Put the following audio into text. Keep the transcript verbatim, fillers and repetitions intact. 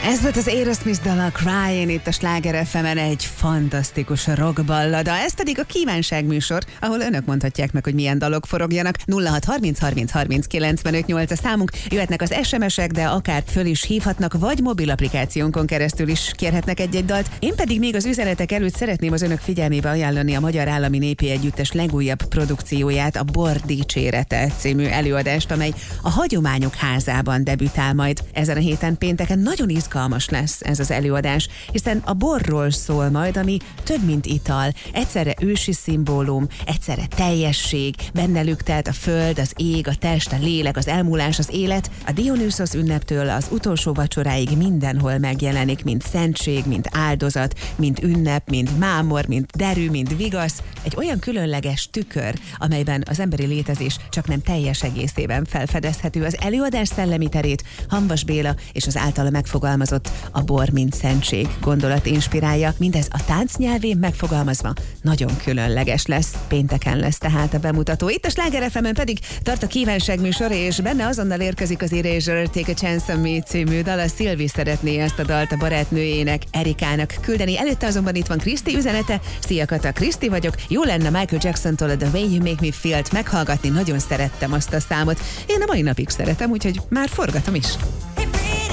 Ez volt az Aerosmith dala, Crying, itt a Sláger ef emen, egy fantasztikus rockballada. Ez pedig a kívánságműsor, ahol önök mondhatják meg, hogy milyen dalok forogjanak. nulla hat harminc harminc harminc kilencvenöt nyolc a számunk, jöhetnek az es em esek, de akár föl is hívhatnak, vagy mobil applikációnkon keresztül is kérhetnek egy-egy dalt. Én pedig még az üzenetek előtt szeretném az önök figyelmébe ajánlani a Magyar Állami Népi Együttes legújabb produkcióját, a Bor dicsérete című előadást, amely a Hagyományok Házában debütál majd ezen a héten pénteken. Nagyon izgalmas lesz ez az előadás, hiszen a borról szól majd, ami több, mint ital. Egyszerre ősi szimbólum, egyszerre teljesség, benne lüktet a föld, az ég, a test, a lélek, az elmúlás, az élet. A Dionysos ünneptől az utolsó vacsoráig mindenhol megjelenik, mint szentség, mint áldozat, mint ünnep, mint mámor, mint derű, mint vigasz. Egy olyan különleges tükör, amelyben az emberi létezés csak nem teljes egészében felfedezhető. Az előadás szellemi terét Hamvas Béla és az általa megfogalmazott a bor mint szentség gondolat inspirálja. Mindez a tánc nyelvén megfogalmazva nagyon különleges lesz. Pénteken lesz tehát a bemutató. Itt a Sláger ef emen pedig tart a kívánságműsor, és benne azonnal érkezik az Erasure Take a Chance on Me című dal. A Szilvi szeretné ezt a dalt a barátnőjének, Erikának küldeni. Előtte azonban itt van Kriszti üzenete. Szia Kata, Kriszti vagyok. Jó lenne Michael Jacksontól a The Way You Make Me Feel-t meghallgatni. Nagyon szerettem azt a számot. Én a mai napig szeretem, úgyhogy már forgatom is.